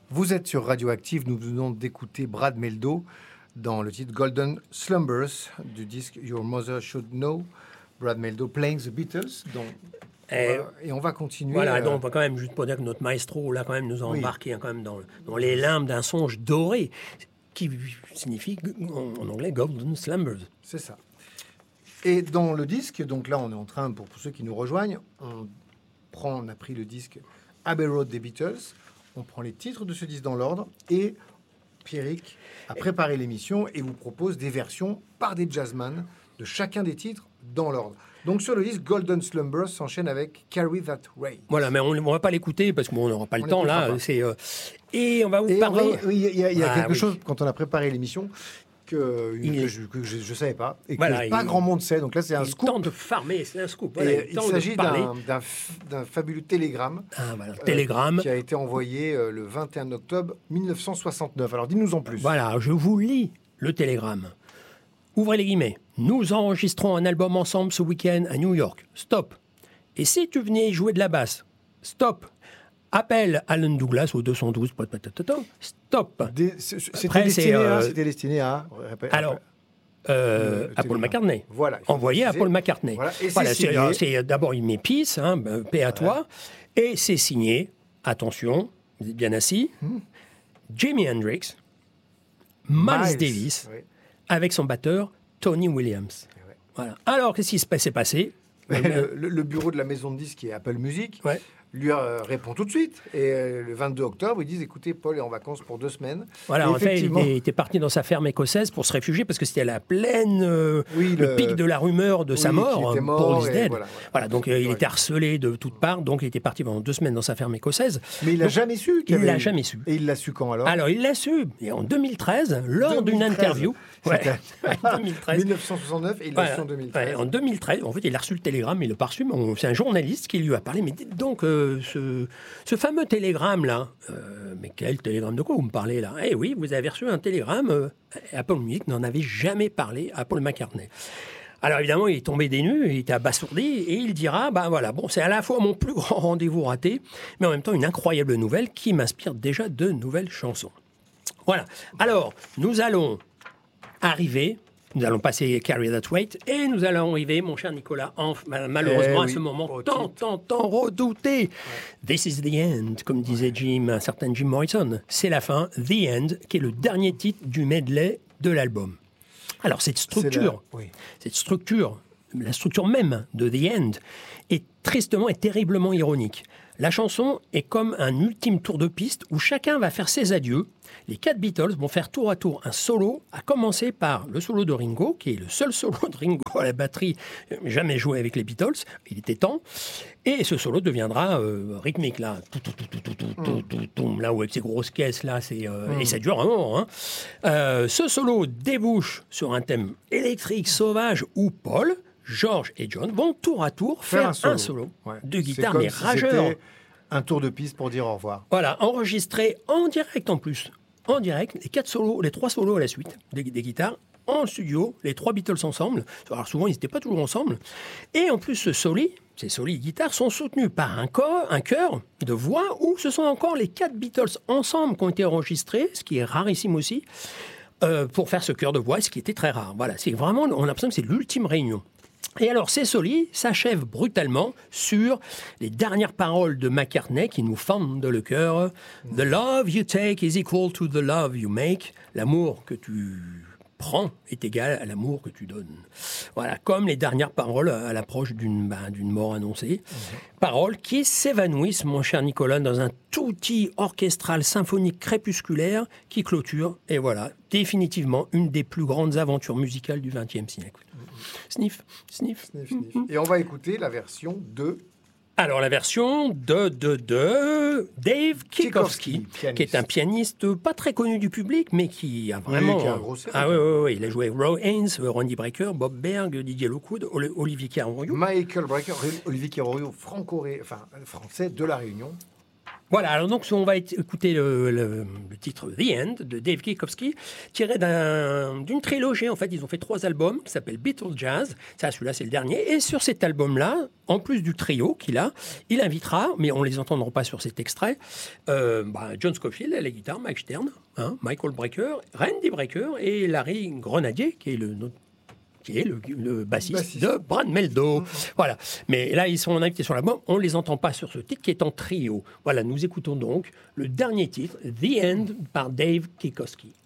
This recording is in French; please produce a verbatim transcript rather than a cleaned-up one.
Vous êtes sur Radioactive, nous venons d'écouter Brad Mehldau dans le titre Golden Slumbers du disque Your Mother Should Know. Brad Mehldau playing the Beatles. Donc, Et, euh, et on va continuer. Voilà, euh... donc quand même, juste pour dire que notre maestro, là, quand même, nous a Oui. embarqué hein, quand même dans, dans les limbes d'un songe doré, qui signifie en, en anglais Golden Slumbers. C'est ça. Et dans le disque, donc là, on est en train, pour, pour ceux qui nous rejoignent, on prend, on a pris le disque Abbey Road des Beatles, on prend les titres de ce disque dans l'ordre, et Pierrick a préparé l'émission et vous propose des versions par des jazzman de chacun des titres dans l'ordre. Donc sur le disque, Golden Slumbers s'enchaîne avec Carry That Way. Voilà, mais on ne va pas l'écouter parce qu'on n'aura pas le On temps là. C'est, euh, et on va vous et parler. Va, oui, il y a, il y a ah, quelque oui. chose, quand on a préparé l'émission, que, il... que je ne je savais pas, et voilà, que pas il... grand monde sait. Donc là, c'est un il scoop. Il tente de farmer, c'est un scoop. Voilà, il, il s'agit d'un, d'un, d'un fabuleux télégramme, ah, voilà, euh, télégramme qui a été envoyé euh, le vingt et un octobre mille neuf cent soixante-neuf. Alors, dis-nous en plus. Voilà, je vous lis le télégramme. Ouvrez les guillemets. Nous enregistrons un album ensemble ce week-end à New York. Stop. Et si tu venais jouer de la basse? Stop. Appelle Alan Douglas au deux cent douze. Stop. Des, c'était, Après, destiné euh... à, c'était destiné à... Alors, euh, à Paul McCartney. Voilà. Envoyé à Paul McCartney. Voilà. Et voilà, c'est, c'est, c'est d'abord il m'épice, hein, paix à toi. Et c'est signé, attention, vous êtes bien assis, hmm. Jimi Hendrix, Miles, Miles Davis, oui. avec son batteur Tony Williams. Ouais. Voilà. Alors, qu'est-ce qui s'est passé? le, le, le bureau de la maison de disques, qui est Apple Music, ouais. lui euh, répond tout de suite. Et euh, le vingt-deux octobre, ils disent, écoutez, Paul est en vacances pour deux semaines. Voilà, et en fait, il était, il était parti dans sa ferme écossaise pour se réfugier parce que c'était à la pleine, euh, oui, le... le pic de la rumeur de oui, sa mort, mort Paul is dead. Voilà, voilà. voilà, donc euh, il était harcelé de toutes parts, donc il était parti pendant deux semaines dans sa ferme écossaise. Mais il l'a jamais su. Il l'a jamais su. Et il l'a su quand alors? Alors, il l'a su et en deux mille treize, lors deux mille treize. D'une interview. Ouais, deux mille treize. mille neuf cent soixante-neuf et il l'a ouais, su en deux mille treize. Ouais, en deux mille treize, en fait, il a reçu le télégramme, il l'a pas reçu, mais on, c'est un journaliste qui lui a parlé. Mais dites donc, euh, ce, ce fameux télégramme-là, euh, mais quel télégramme de quoi vous me parlez là? Eh oui, vous avez reçu un télégramme, euh, Apple Music n'en avait jamais parlé à Paul McCartney. Alors évidemment, il est tombé des nues, il était abasourdi, et il dira, ben voilà, bon, c'est à la fois mon plus grand rendez-vous raté, mais en même temps une incroyable nouvelle qui m'inspire déjà de nouvelles chansons. Voilà. Alors, nous allons arriver, nous allons passer Carry That Weight, et nous allons arriver, mon cher Nicolas, en, malheureusement eh à oui, ce moment tant, tant, tant redouté. Ouais. This is the end, comme disait Jim, un certain Jim Morrison. C'est la fin, The End, qui est le dernier titre du medley de l'album. Alors, cette structure, la... oui. cette structure, la structure même de The End est tristement et terriblement ironique. La chanson est comme un ultime tour de piste où chacun va faire ses adieux. Les quatre Beatles vont faire tour à tour un solo, à commencer par le solo de Ringo, qui est le seul solo de Ringo à la batterie jamais joué avec les Beatles. Il était temps. Et ce solo deviendra euh, rythmique, là. Mm. Là où avec ces grosses caisses, là, c'est, euh, mm. et ça dure un moment. Hein. Euh, ce solo débouche sur un thème électrique sauvage où Paul, George et John vont tour à tour faire, faire un solo, un solo ouais. de guitare, mais si rageur. Un tour de piste pour dire au revoir. Voilà, enregistré en direct en plus. En direct, les quatre solos, les trois solos à la suite des, des guitares, en studio, les trois Beatles ensemble. Alors souvent, ils n'étaient pas toujours ensemble. Et en plus, ce soli, ces solis de guitare sont soutenus par un chœur, un chœur de voix où ce sont encore les quatre Beatles ensemble qui ont été enregistrés, ce qui est rarissime aussi, euh, pour faire ce chœur de voix, ce qui était très rare. Voilà, c'est vraiment, on a l'impression que c'est l'ultime réunion. Et alors, ces solis s'achèvent brutalement sur les dernières paroles de McCartney qui nous fendent le cœur. « The love you take is equal to the love you make ». L'amour que tu prends est égal à l'amour que tu donnes. Voilà, comme les dernières paroles à l'approche d'une, ben, d'une mort annoncée. Mmh. Paroles qui s'évanouissent, mon cher Nicolas, dans un touti orchestral symphonique crépusculaire qui clôture, et voilà, définitivement une des plus grandes aventures musicales du vingtième siècle. Sniff, sniff. sniff, sniff. Et on va écouter la version de... Alors, la version de, de, de Dave Kikowski, qui est un pianiste pas très connu du public, mais qui a vraiment... Oui, qui a un gros cercle. Ah oui, oui, oui, il a joué Roy Haynes, Randy Brecker, Bob Berg, Didier Lockwood, Olivier Carroyo. Michael Brecker, Olivier Carroyo, franco enfin, français de La Réunion. Voilà, alors donc on va écouter le, le, le titre The End de Dave Kikowski, tiré d'un, d'une trilogie. En fait, ils ont fait trois albums qui s'appellent Beatles Jazz. Ça, celui-là, c'est le dernier. Et sur cet album-là, en plus du trio qu'il a, il invitera, mais on ne les entendra pas sur cet extrait, euh, bah, John Scofield à la guitare, Mike Stern, hein, Michael Brecker, Randy Brecker et Larry Grenadier, qui est le notre qui est le, le bassiste, bassiste de Brad Meldo. Mmh. Voilà. Mais là, ils sont invités sur l'album. On ne les entend pas sur ce titre qui est en trio. Voilà, nous écoutons donc le dernier titre, The End, par Dave Kikowski.